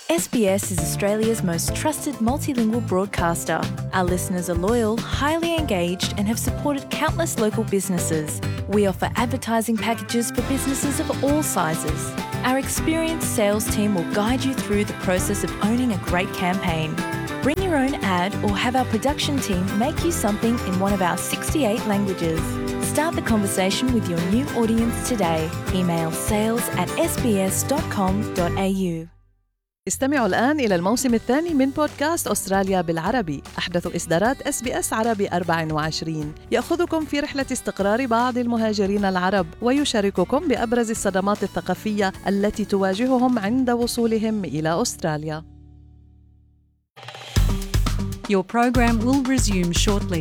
SBS is Australia's most trusted multilingual broadcaster. Our listeners are loyal, highly engaged, and have supported countless local businesses. We offer advertising packages for businesses of all sizes. Our experienced sales team will guide you through the process of owning a great campaign. Bring your own ad or have our production team make you something in one of our 68 languages. Start the conversation with your new audience today. Email sales@sbs.com.au. استمعوا الآن إلى الموسم الثاني من بودكاست أستراليا بالعربي، أحدث إصدارات SBS عربي 24، يأخذكم في رحلة استقرار بعض المهاجرين العرب ويشارككم بأبرز الصدمات الثقافية التي تواجههم عند وصولهم إلى أستراليا. Your program will resume shortly.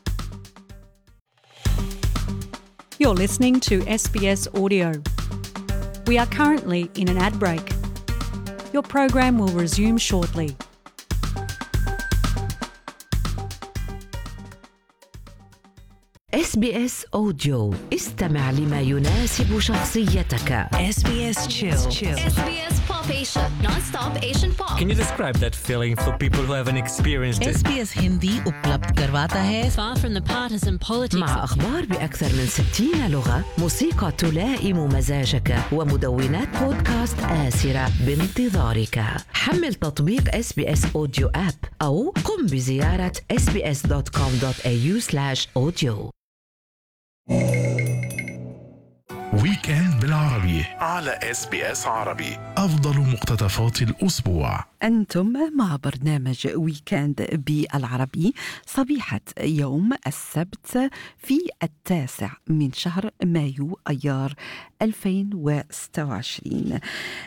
You're listening to SBS Audio. We are currently in an ad break. Your program will resume shortly. SBS Audio. استمع لما يناسب شخصيتك. SBS Chill. SBS Pop Asia. Non-stop Asian pop. Can you describe that feeling for people who haven't experienced it? SBS Hindi उपलब्ध करवाता है. Far from the partisan politics. مع أخبار بأكثر من 60 لغة، موسيقى تلائم مزاجك، ومدونات بودكاست آسرة بانتظارك. حمل تطبيق SBS Audio App أو قم بزيارة sbs.com.au/audio. ويكند بالعربي على SBS عربي، أفضل مقتطفات الأسبوع. أنتم مع برنامج ويكند بالعربي صبيحة يوم السبت في 9 من شهر مايو أيار 2026.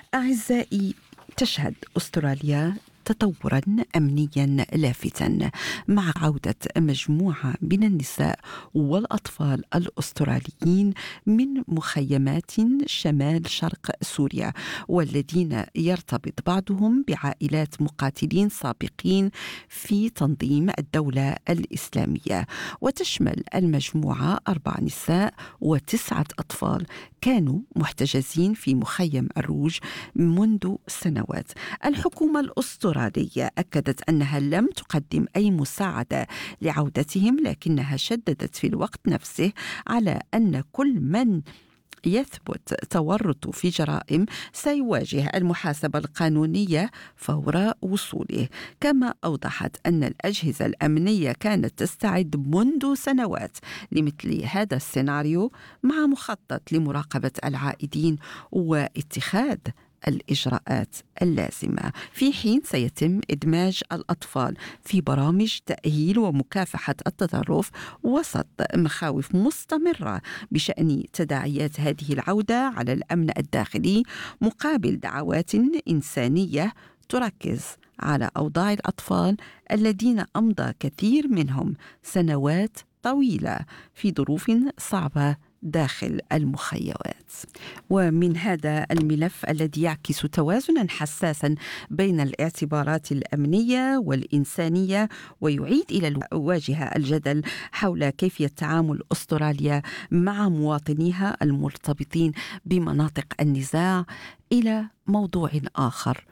أعزائي، تشهد أستراليا تطوراً أمنياً لافتا مع عودة مجموعة من النساء والأطفال الأستراليين من مخيمات شمال شرق سوريا، والذين يرتبط بعضهم بعائلات مقاتلين سابقين في تنظيم الدولة الإسلامية. وتشمل المجموعة 4 نساء و9 أطفال كانوا محتجزين في مخيم الروج منذ سنوات. الحكومة الأسترالية أكدت أنها لم تقدم أي مساعدة لعودتهم، لكنها شددت في الوقت نفسه على أن كل من يثبت تورطه في جرائم سيواجه المحاسبة القانونية فور وصوله. كما أوضحت أن الأجهزة الأمنية كانت تستعد منذ سنوات لمثل هذا السيناريو، مع مخطط لمراقبة العائدين واتخاذ الإجراءات اللازمة، في حين سيتم إدماج الأطفال في برامج تأهيل ومكافحة التطرف وسط مخاوف مستمرة بشأن تداعيات هذه العودة على الأمن الداخلي، مقابل دعوات إنسانية تركز على أوضاع الأطفال الذين أمضى كثير منهم سنوات طويلة في ظروف صعبة داخل المخيمات. ومن هذا الملف الذي يعكس توازنا حساسا بين الاعتبارات الأمنية والإنسانية ويعيد إلى الواجهة الجدل حول كيفية تعامل أستراليا مع مواطنيها المرتبطين بمناطق النزاع، إلى موضوع آخر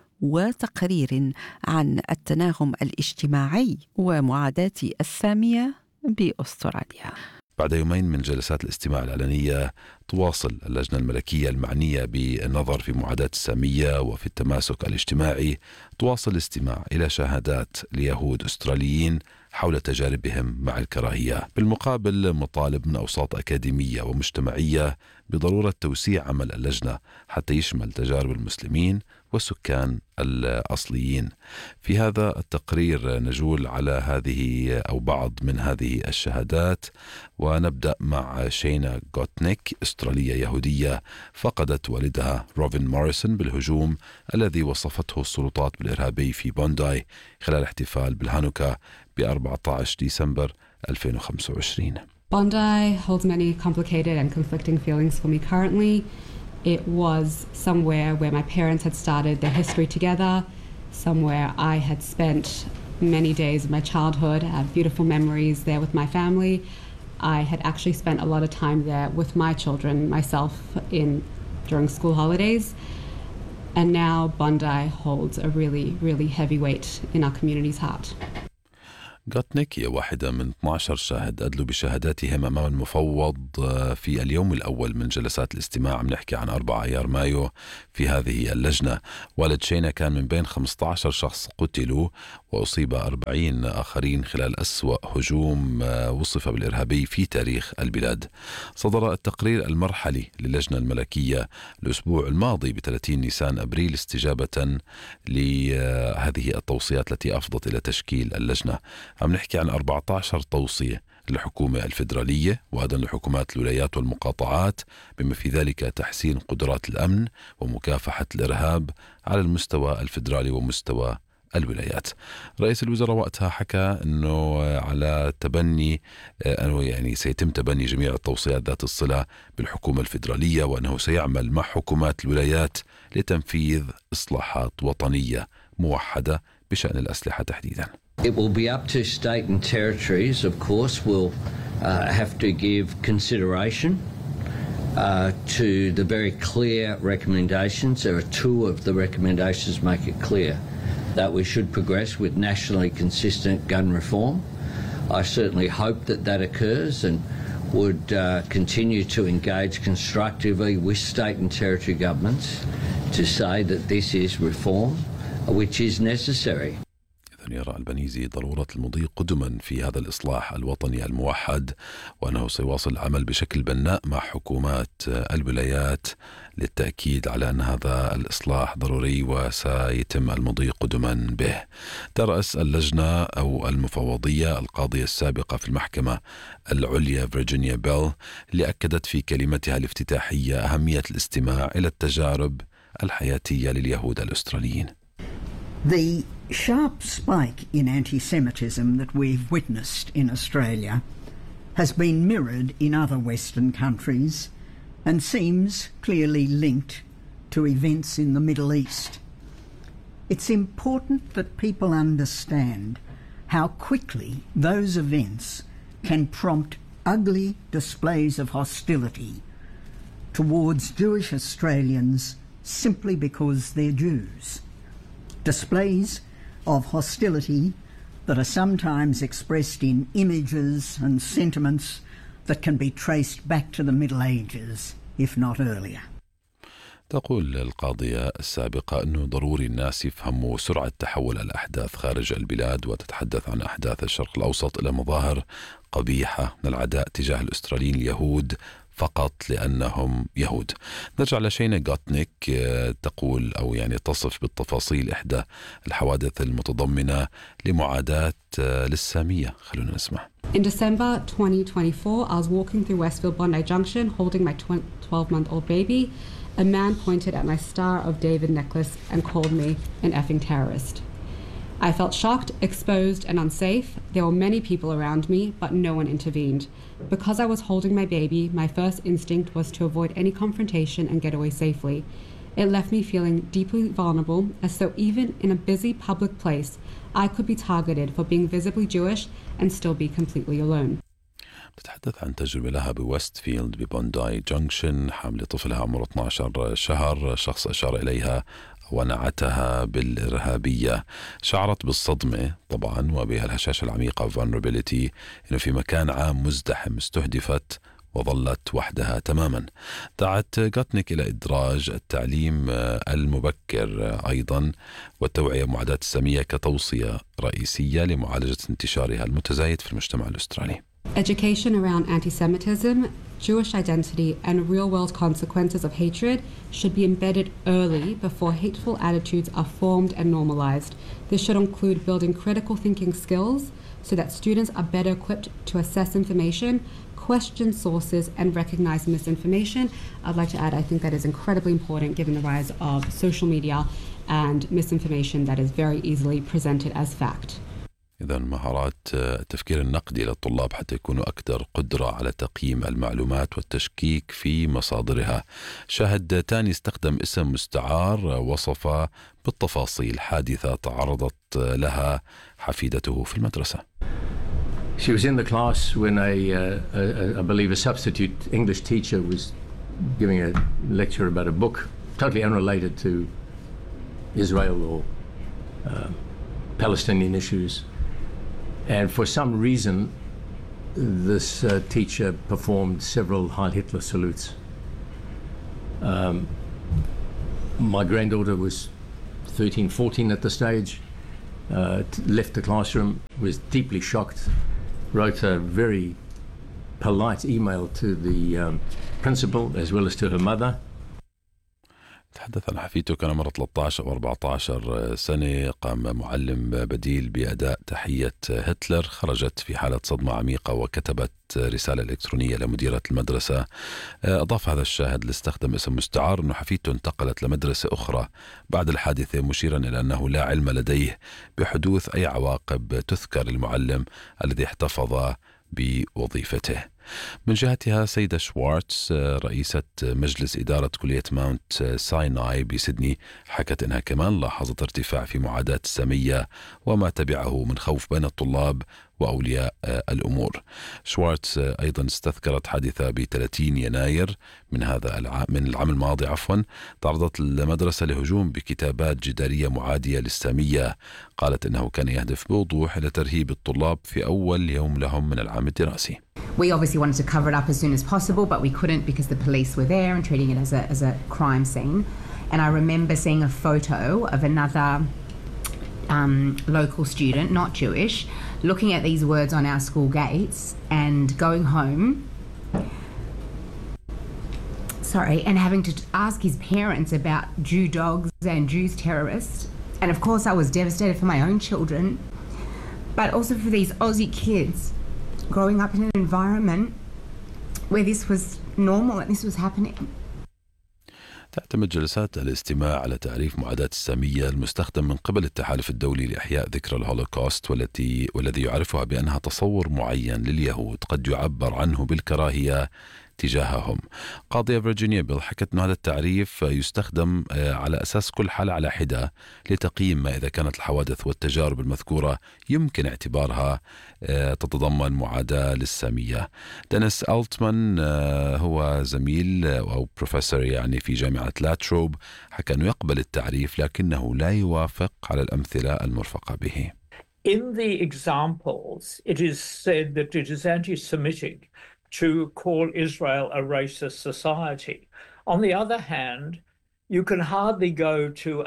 وتقرير عن التناغم الاجتماعي ومعاداة السامية بأستراليا. بعد يومين من جلسات الاستماع العلنية، تواصل اللجنة الملكية المعنية بالنظر في معاداة السامية وفي التماسك الاجتماعي تواصل الاستماع إلى شهادات ليهود أستراليين حول تجاربهم مع الكراهية. بالمقابل، مطالب من أوساط أكاديمية ومجتمعية بضرورة توسيع عمل اللجنة حتى يشمل تجارب المسلمين والسكان الأصليين. في هذا التقرير نجول على هذه أو بعض من هذه الشهادات، ونبدأ مع شينا غوتنيك، أسترالية يهودية فقدت والدها روفن موريسون بالهجوم الذي وصفته السلطات بالإرهابي في بونداي خلال احتفال بالهانوكا ب 14 ديسمبر 2025. Bondi holds many complicated and conflicting feelings for me currently. It was somewhere where my parents had started their history together, somewhere I had spent many days of my childhood. I have beautiful memories there with my family. I had actually spent a lot of time there with my children, myself, during school holidays. And now Bondi holds a really, really heavy weight in our community's heart. غوتنيك هي واحدة من 12 شاهد أدلوا بشهاداتهم أمام المفوض في اليوم الأول من جلسات الاستماع. عم نحكي عن 4 أيار مايو في هذه اللجنة. والد شينا كان من بين 15 شخص قتلوا وأصيب 40 آخرين خلال أسوأ هجوم وصف بالإرهابي في تاريخ البلاد. صدر التقرير المرحلي للجنة الملكية الأسبوع الماضي ب30 نيسان أبريل استجابة لهذه التوصيات التي أفضت إلى تشكيل اللجنة. عم نحكي عن 14 توصية للحكومة الفيدرالية وأيضا لحكومات الولايات والمقاطعات بما في ذلك تحسين قدرات الأمن ومكافحة الإرهاب على المستوى الفيدرالي ومستوى الولايات. رئيس الوزراء وقتها حكى أنه على تبني أنه يعني سيتم تبني جميع التوصيات ذات الصلة بالحكومة الفيدرالية وأنه سيعمل مع حكومات الولايات لتنفيذ إصلاحات وطنية موحدة بشأن الأسلحة تحديدا. It will be up to state and territories, of course, will have to give consideration to the very clear recommendations. There are 2 of the recommendations make it clear that we should progress with nationally consistent gun reform. I certainly hope that that occurs and would continue to engage constructively with state and territory governments to say that this is reform which is necessary. يرى البنيزي ضرورة المضي قدما في هذا الإصلاح الوطني الموحد وأنه سيواصل العمل بشكل بناء مع حكومات الولايات للتأكيد على أن هذا الإصلاح ضروري وسيتم المضي قدما به. ترأس اللجنة أو المفوضية القاضية السابقة في المحكمة العليا فيرجينيا بيل اللي أكدت في كلمتها الافتتاحية أهمية الاستماع إلى التجارب الحياتية لليهود الأستراليين. The sharp spike in anti-Semitism that we've witnessed in Australia has been mirrored in other Western countries and seems clearly linked to events in the Middle East. It's important that people understand how quickly those events can prompt ugly displays of hostility towards Jewish Australians simply because they're Jews. Displays of hostility that are sometimes expressed in images and sentiments that can be traced back to the Middle Ages, if not earlier. تقول القاضية السابقة أنه ضروري الناس يفهموا سرعة تحول الأحداث خارج البلاد، وتتحدث عن أحداث الشرق الأوسط إلى مظاهر قبيحة من العداء تجاه الأستراليين اليهود فقط لأنهم يهود. نرجع لشينا غوتنيك تقول أو يعني تصف بالتفاصيل إحدى الحوادث المتضمنة لمعاداة للسامية. خلونا نسمع. In December 2024, I was walking through Westfield Bondi Junction holding my 12-month-old baby. A man pointed at my Star of David necklace and called me an effing terrorist. I felt shocked, exposed, and unsafe. There were many people around me, but no one intervened. Because I was holding my baby, my first instinct was to avoid any confrontation and get away safely. It left me feeling deeply vulnerable, as though even in a busy public place, I could be targeted for being visibly Jewish and still be completely alone. تتحدث عن تجربة لها بويستفيلد ببونداي جنكشن، حاملة طفلها عمره 12 شهر. شخص أشار إليها ونعتها بالإرهابية. شعرت بالصدمة طبعا وبهالهشاشة العميقة vulnerability إنه في مكان عام مزدحم استهدفت وظلت وحدها تماما. دعت غوتنيك إلى إدراج التعليم المبكر أيضا والتوعية بمعاداة السامية كتوصية رئيسية لمعالجة انتشارها المتزايد في المجتمع الأسترالي. Education around anti-Semitism, Jewish identity, and real-world consequences of hatred should be embedded early before hateful attitudes are formed and normalized. This should include building critical thinking skills so that students are better equipped to assess information, question sources, and recognize misinformation. I'd like to add, I think that is incredibly important given the rise of social media and misinformation that is very easily presented as fact. إذن مهارات التفكير النقدي للطلاب حتى يكونوا أكثر قدرة على تقييم المعلومات والتشكيك في مصادرها. شاهد تاني استخدم اسم مستعار وصف بالتفاصيل حادثة تعرضت لها حفيدته في المدرسة. She was in the class when I believe a substitute English teacher was giving a lecture about a book totally unrelated to Israel or Palestinian issues. And for some reason, this teacher performed several Heil Hitler salutes. My granddaughter was 13, 14 at the stage, left the classroom, was deeply shocked, wrote a very polite email to the principal as well as to her mother. تحدث عن حفيدته كان عمره 13 أو 14 سنة. قام معلم بديل بأداء تحية هتلر. خرجت في حالة صدمة عميقة وكتبت رسالة إلكترونية لمديرة المدرسة. أضاف هذا الشاهد اللي استخدم اسم مستعار أنه حفيدته انتقلت لمدرسة أخرى بعد الحادثة، مشيرا إلى أنه لا علم لديه بحدوث أي عواقب تذكر المعلم الذي احتفظ بوظيفته. من جهتها سيدة شوارتز رئيسة مجلس إدارة كلية ماونت سايناي بسيدني حكت أنها كمان لاحظت ارتفاع في معاداة السامية وما تبعه من خوف بين الطلاب وأولياء الأمور. شوارتز أيضا استذكرت حادثة ب 30 يناير من العام الماضي تعرضت المدرسة لهجوم بكتابات جدارية معادية للسامية. قالت أنه كان يهدف بوضوح إلى ترهيب الطلاب في أول يوم لهم من العام الدراسي. We obviously wanted to cover it up as soon as possible, but we couldn't because the police were there and treating it as a crime scene. And I remember seeing a photo of another local student, not Jewish, looking at these words on our school gates and going home, and having to ask his parents about Jew dogs and Jews terrorists. And of course I was devastated for my own children, but also for these Aussie kids growing up in an environment where this was normal and this was happening. تعتمد جلسات الاستماع على تعريف معاداة السامية المستخدم من قبل التحالف الدولي لإحياء ذكرى الهولوكوست والذي يعرفها بأنها تصور معين لليهود قد يعبر عنه بالكراهية تجاههم. قاضية فيرجينيا بيل حكت أن هذا التعريف يستخدم على أساس كل حالة على حدة لتقييم ما إذا كانت الحوادث والتجارب المذكورة يمكن اعتبارها تتضمن معاداة للسامية. دينيس ألتمان هو زميل أو بروفيسور يعني في جامعة لاتروب، حكى أنه يقبل التعريف لكنه لا يوافق على الأمثلة المرفقة به. In the examples, it is said that it is anti-Semitic to call Israel a racist society. On the other hand, you can hardly go to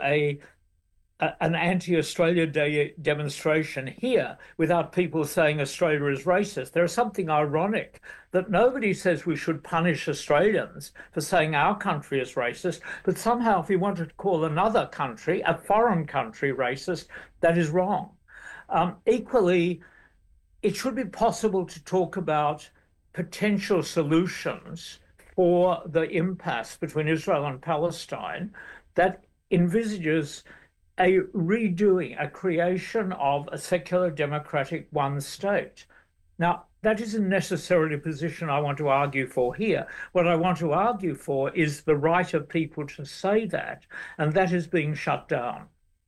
an anti-Australia Day demonstration here without people saying Australia is racist. There is something ironic that nobody says we should punish Australians for saying our country is racist, but somehow if we wanted to call another country, a foreign country, racist, that is wrong. Equally, it should be possible to talk about potential solutions for the impasse between Israel and Palestine that envisages a redoing, a creation of a secular democratic one state. Now, that isn't necessarily a position I want to argue for here. What I want to argue for is the right of people to say that, and that is being shut down.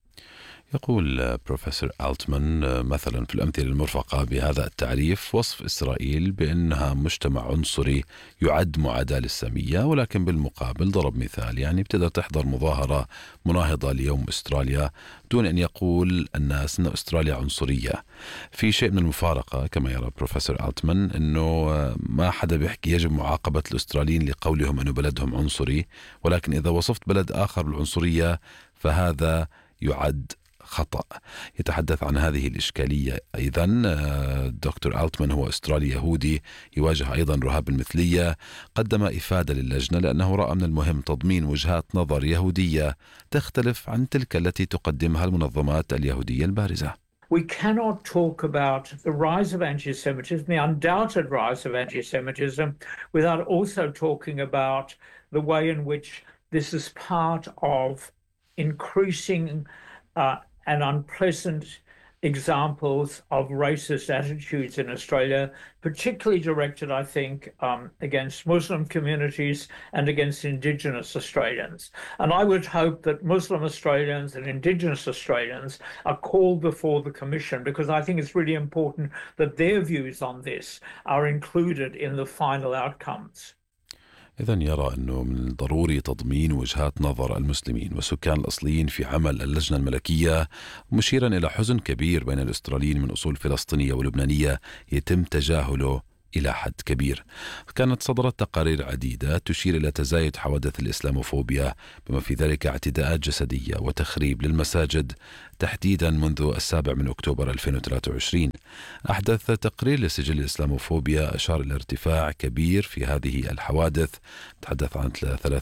يقول بروفيسور ألتمان مثلا في الأمثلة المرفقة بهذا التعريف وصف إسرائيل بأنها مجتمع عنصري يعد معاداة للسامية، ولكن بالمقابل ضرب مثال يعني بتقدر تحضر مظاهرة مناهضة ليوم أستراليا دون أن يقول الناس أن أستراليا عنصرية. في شيء من المفارقة كما يرى بروفيسور ألتمان أنه ما حدا بيحكي يجب معاقبة الأستراليين لقولهم أنه بلدهم عنصري، ولكن إذا وصفت بلد آخر بالعنصرية فهذا يعد خطأ. يتحدث عن هذه الإشكالية أيضا دكتور ألتمان هو أسترالي يهودي يواجه أيضا رهاب المثلية. قدم إفادة للجنة لأنه رأى من المهم تضمين وجهات نظر يهودية تختلف عن تلك التي تقدمها المنظمات اليهودية البارزة. We cannot talk about the rise of anti-Semitism, the undoubted rise of anti-Semitism, without also talking about the way in which this is part of increasing and unpleasant examples of racist attitudes in Australia, particularly directed, I think, against Muslim communities and against Indigenous Australians. And I would hope that Muslim Australians and Indigenous Australians are called before the Commission, because I think it's really important that their views on this are included in the final outcomes. إذن يرى أنه من الضروري تضمين وجهات نظر المسلمين والسكان الأصليين في عمل اللجنة الملكية، مشيرا إلى حزن كبير بين الأستراليين من أصول فلسطينية ولبنانية يتم تجاهله إلى حد كبير. كانت صدرت تقارير عديدة تشير إلى تزايد حوادث الإسلاموفوبيا بما في ذلك اعتداءات جسدية وتخريب للمساجد تحديدا منذ 7 أكتوبر 2023. أحدث تقرير لسجل الإسلاموفوبيا أشار إلى ارتفاع كبير في هذه الحوادث، تحدث عن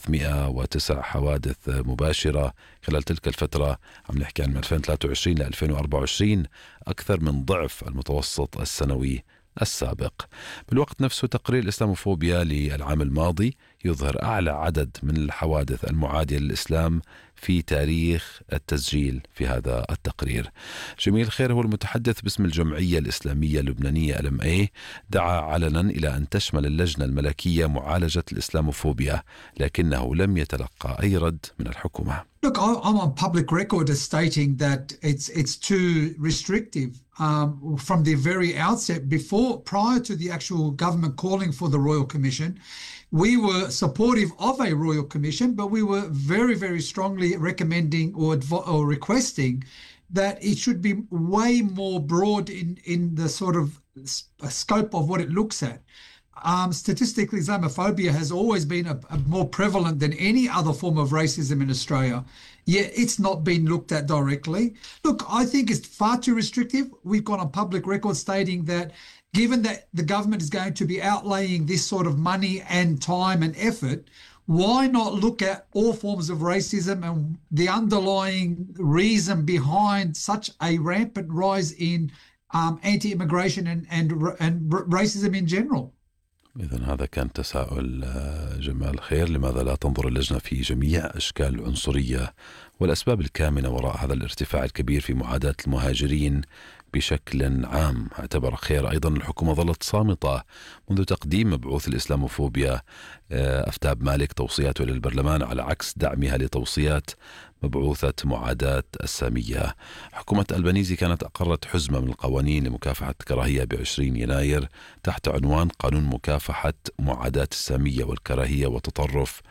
309 حوادث مباشرة خلال تلك الفترة، عم نحكي عن 2023 ل 2024، أكثر من ضعف المتوسط السنوي السابق. بالوقت نفسه تقرير الإسلاموفوبيا للعام الماضي يظهر أعلى عدد من الحوادث المعادية للإسلام في تاريخ التسجيل في هذا التقرير. جميل خير هو المتحدث باسم الجمعية الإسلامية اللبنانية LMA، دعا علنا إلى أن تشمل اللجنة الملكية معالجة الإسلاموفوبيا، لكنه لم يتلقى أي رد من الحكومة. Look, I'm on public record as stating that it's too restrictive from the very outset. Prior to the actual government calling for the Royal Commission, we were supportive of a Royal Commission, but we were very, very strongly recommending or requesting that it should be way more broad in the sort of scope of what it looks at. Statistically, Islamophobia has always been a more prevalent than any other form of racism in Australia, yet it's not been looked at directly. Look, I think it's far too restrictive. We've got on public record stating that given that the government is going to be outlaying this sort of money and time and effort, why not look at all forms of racism and the underlying reason behind such a rampant rise in anti-immigration and racism in general? إذن هذا كان تساؤل جمال خير، لماذا لا تنظر اللجنة في جميع أشكال العنصرية والأسباب الكامنة وراء هذا الارتفاع الكبير في معاداة المهاجرين بشكل عام؟ اعتبر خير أيضا الحكومة ظلت صامتة منذ تقديم مبعوث الإسلاموفوبيا أفتاب مالك توصياته للبرلمان على عكس دعمها لتوصيات مبعوثة معاداة السامية. حكومة ألبانيزي كانت أقرت حزمة من القوانين لمكافحة الكراهية ب20 يناير تحت عنوان قانون مكافحة معاداة السامية والكراهية والتطرف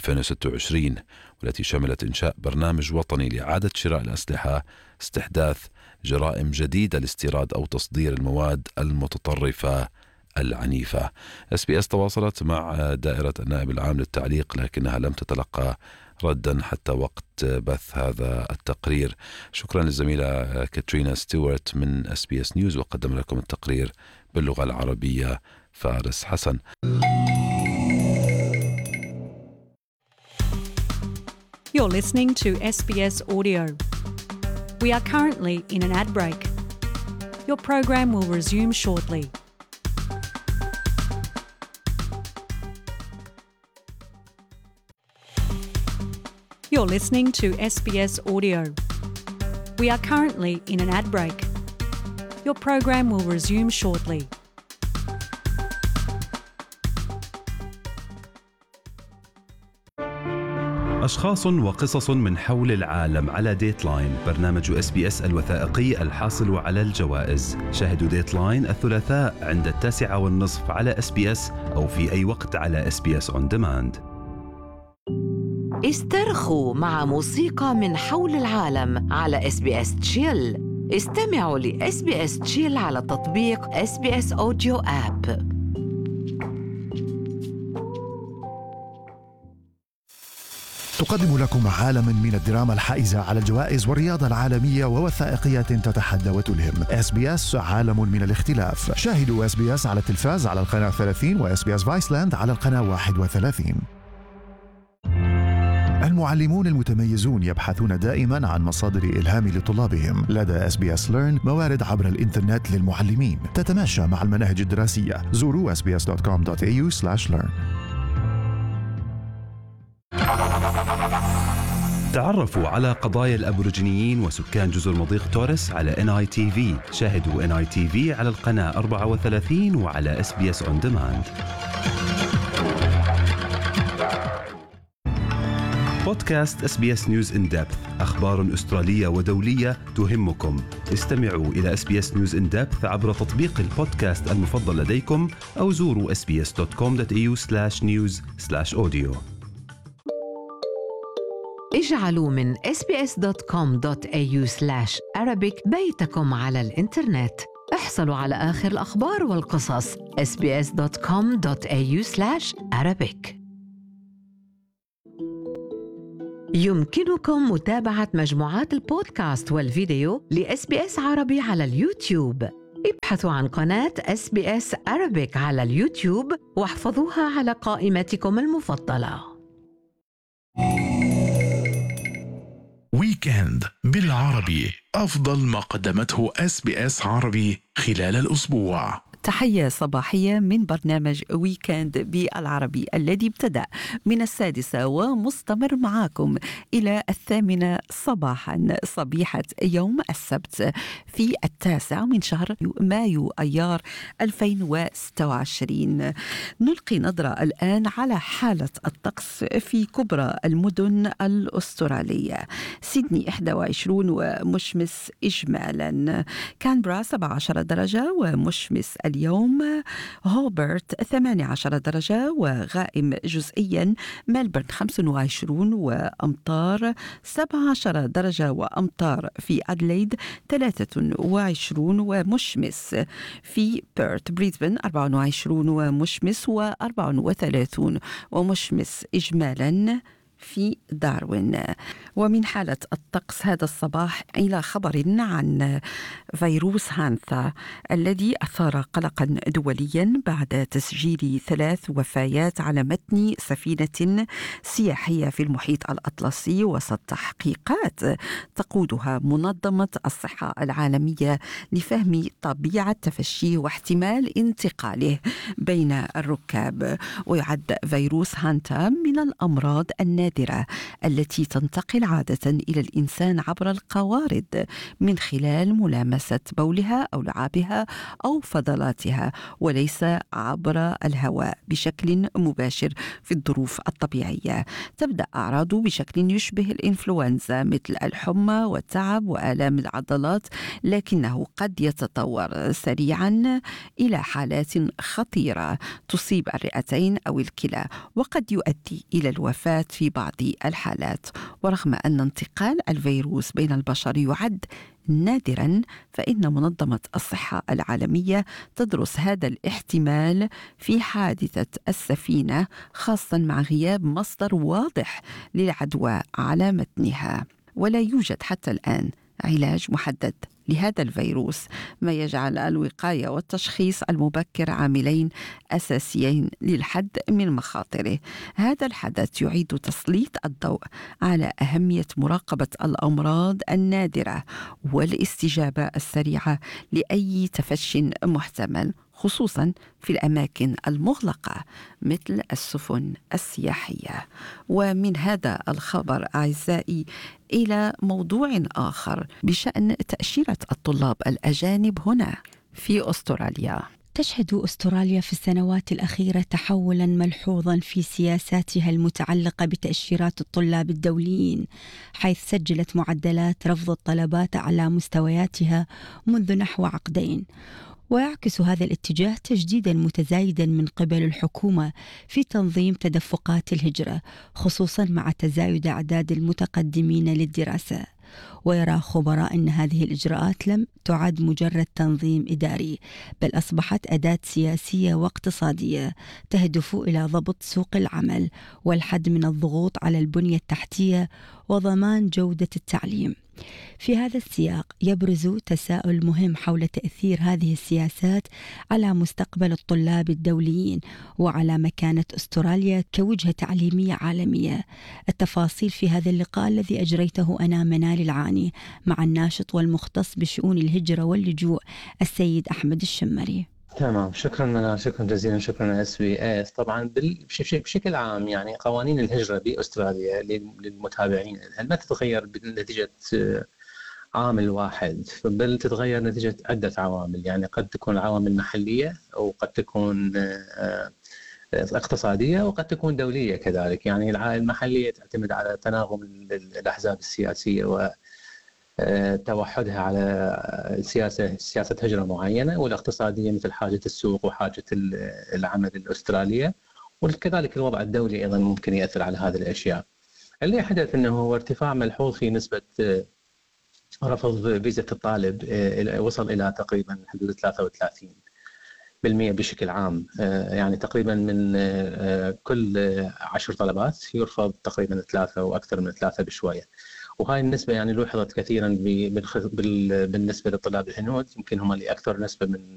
2026، والتي شملت إنشاء برنامج وطني لإعادة شراء الأسلحة، استحداث جرائم جديدة لاستيراد أو تصدير المواد المتطرفة العنيفة. SBS تواصلت مع دائرة النائب العام للتعليق لكنها لم تتلقى ردا حتى وقت بث هذا التقرير. شكرا للزميلة كاترينا ستيوارت من SBS News، وقدم لكم التقرير باللغة العربية فارس حسن. You're listening to SBS Audio. We are currently in an ad break. Your program will resume shortly. You're listening to SBS Audio. We are currently in an ad break. Your program will resume shortly. أشخاص وقصص من حول العالم على ديتلاين، برنامج SBS الوثائقي الحاصل على الجوائز. شاهدوا ديتلاين الثلاثاء عند 9:30 على SBS أو في أي وقت على SBS On Demand. استرخوا مع موسيقى من حول العالم على SBS Chill. استمعوا ل SBS Chill على تطبيق SBS Audio App. تقدم لكم عالما من الدراما الحائزة على الجوائز والرياضة العالمية ووثائقيات تتحدى وتلهم. SBS عالم من الاختلاف. شاهدوا SBS على التلفاز على القناة 30 و SBS فايسلاند على القناة 31. المعلمون المتميزون يبحثون دائما عن مصادر إلهام لطلابهم. لدى SBS Learn موارد عبر الإنترنت للمعلمين تتماشى مع المناهج الدراسية. زوروا sbs.com.au/learn. تعرفوا على قضايا الأبوريجينيين وسكان جزر مضيق توريس على NITV. شاهدوا NITV على القناة 34 وعلى SBS On Demand. بودكاست SBS News in Depth. أخبار أسترالية ودولية تهمكم. استمعوا إلى SBS News in Depth عبر تطبيق البودكاست المفضل لديكم أو زوروا sbs.com.au/news/audio. اجعلوا من sbs.com.au/arabic بيتكم على الإنترنت. احصلوا على آخر الأخبار والقصص. sbs.com.au/arabic. يمكنكم متابعة مجموعات البودكاست والفيديو لSBS عربي على اليوتيوب. ابحثوا عن قناة SBS Arabic على اليوتيوب واحفظوها على قائمتكم المفضلة. ويكند بالعربي، أفضل ما قدمته SBS عربي خلال الأسبوع. تحية صباحية من برنامج ويكند بالعربي الذي ابتدأ من 6 ومستمر معاكم إلى 8 صباحا صبيحة يوم السبت في 9 من شهر مايو أيار 2026. نلقي نظرة الآن على حالة الطقس في كبرى المدن الأسترالية. سيدني 21 ومشمس إجمالا، كانبرا 17 درجة ومشمس اليوم، هوبرت 18 درجة وغائم جزئيا، ملبورن 25 وأمطار 17 درجة وأمطار في أدليد 23 ومشمس، في بيرث بريسبن 24 ومشمس و34 ومشمس إجمالا في داروين. ومن حالة الطقس هذا الصباح إلى خبر عن فيروس هانثا الذي أثار قلقا دوليا بعد تسجيل 3 وفيات على متن سفينة سياحية في المحيط الأطلسي وسط تحقيقات تقودها منظمة الصحة العالمية لفهم طبيعة تفشيه واحتمال انتقاله بين الركاب. ويعد فيروس هانتا من الأمراض النادرة التي تنتقل عادة إلى الإنسان عبر القوارض من خلال ملامسة بولها أو لعابها أو فضلاتها، وليس عبر الهواء بشكل مباشر في الظروف الطبيعية. تبدأ أعراضه بشكل يشبه الإنفلونزا مثل الحمى والتعب وآلام العضلات، لكنه قد يتطور سريعا إلى حالات خطيرة تصيب الرئتين أو الكلى، وقد يؤدي إلى الوفاة في بعض الحالات. ورغم أن انتقال الفيروس بين البشر يعد نادرا، فإن منظمة الصحة العالمية تدرس هذا الاحتمال في حادثة السفينة، خاصة مع غياب مصدر واضح للعدوى على متنها. ولا يوجد حتى الآن علاج محدد لهذا الفيروس، ما يجعل الوقاية والتشخيص المبكر عاملين أساسيين للحد من مخاطره. هذا الحدث يعيد تسليط الضوء على أهمية مراقبة الأمراض النادرة والاستجابة السريعة لأي تفشٍ محتمل، خصوصا في الأماكن المغلقة مثل السفن السياحية. ومن هذا الخبر أعزائي إلى موضوع آخر بشأن تأشيرة الطلاب الأجانب هنا في أستراليا. تشهد أستراليا في السنوات الأخيرة تحولا ملحوظا في سياساتها المتعلقة بتأشيرات الطلاب الدوليين، حيث سجلت معدلات رفض الطلبات على مستوياتها منذ نحو عقدين. ويعكس هذا الاتجاه تجديدا متزايدا من قبل الحكومة في تنظيم تدفقات الهجرة، خصوصا مع تزايد أعداد المتقدمين للدراسة. ويرى خبراء أن هذه الإجراءات لم تعد مجرد تنظيم إداري، بل أصبحت أداة سياسية واقتصادية تهدف إلى ضبط سوق العمل والحد من الضغوط على البنية التحتية وضمان جودة التعليم. في هذا السياق يبرز تساؤل مهم حول تأثير هذه السياسات على مستقبل الطلاب الدوليين وعلى مكانة أستراليا كوجهة تعليمية عالمية. التفاصيل في هذا اللقاء الذي أجريته أنا منال العاني مع الناشط والمختص بشؤون الهجرة واللجوء السيد أحمد الشمري. تمام، شكرا منال، شكرا جزيلا، شكرا SBS. طبعا بشكل عام يعني قوانين الهجرة بأستراليا للمتابعين ما تتغير بنتيجة عامل واحد، بل تتغير نتيجة عدة عوامل. يعني قد تكون عوامل محلية أو قد تكون اقتصادية وقد تكون دولية كذلك. يعني المحلية تعتمد على تناغم الأحزاب السياسية وتوحدها على سياسة هجرة معينة، والاقتصادية مثل حاجة السوق وحاجة العمل الأسترالية، وكذلك الوضع الدولي أيضا ممكن يأثر على هذه الأشياء. اللي حدث أنه هو ارتفاع ملحوظ في نسبة رفض فيزا الطالب، وصل إلى تقريبا حدود 33% بشكل عام. يعني تقريبا من كل 10 طلبات يرفض تقريبا 3 وأكثر من 3 بشوية. وهاي النسبة يعني لوحظت كثيرا بالنسبة للطلاب الهنود، يمكن هم اللي أكثر نسبة من